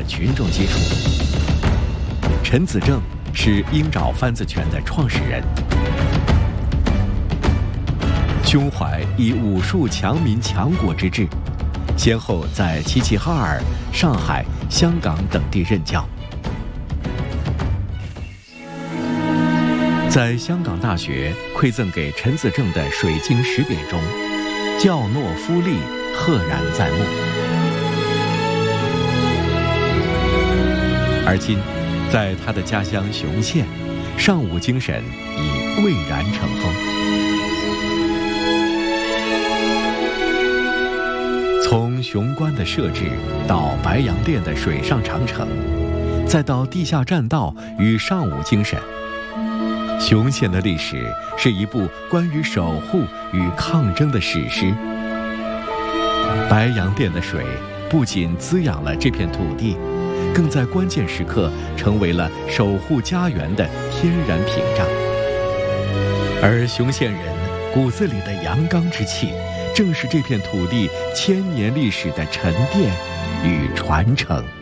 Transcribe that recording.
群众基础。陈子正是鹰爪番子拳的创始人，胸怀以武术强民强国之志，先后在齐齐哈尔、上海、香港等地任教。在香港大学馈赠给陈子正的水晶石匾中，教诺夫力赫然在目。而今，在他的家乡雄县，尚武精神已蔚然成风。从雄关的设置到白洋淀的水上长城，再到地下栈道与尚武精神，雄县的历史是一部关于守护与抗争的史诗。白洋淀的水不仅滋养了这片土地，更在关键时刻成为了守护家园的天然屏障。而雄县人骨子里的阳刚之气，正是这片土地千年历史的沉淀与传承。